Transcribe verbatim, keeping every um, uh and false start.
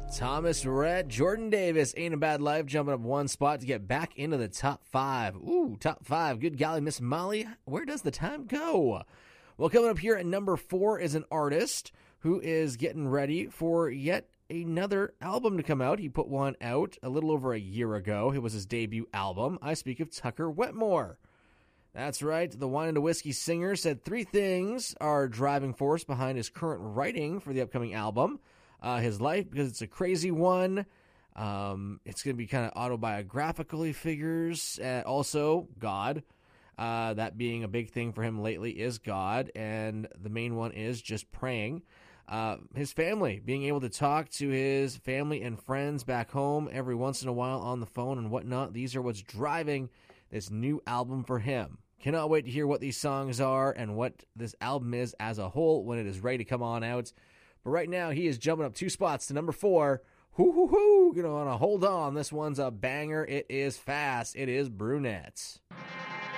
Thomas Rhett, Jordan Davis, Ain't a Bad Life, jumping up one spot to get back into the top five. Ooh, top five. Good golly, Miss Molly, where does the time go? Well, coming up here at number four is an artist who is getting ready for yet another album to come out. He put one out a little over a year ago. It was his debut album. I speak of Tucker Wetmore. That's right. The Wine and a Whiskey singer said three things are driving force behind his current writing for the upcoming album. Uh, his life, because it's a crazy one. Um, it's going to be kind of autobiographical, he figures. Uh, also, God. Uh, that being a big thing for him lately is God. And the main one is just praying. Uh, his family, being able to talk to his family and friends back home every once in a while on the phone and whatnot. These are what's driving this new album for him. Cannot wait to hear what these songs are and what this album is as a whole when it is ready to come on out. But right now, he is jumping up two spots to number four. Hoo hoo hoo! Gonna wanna hold on. This one's a banger. It is fast. It is Brunettes.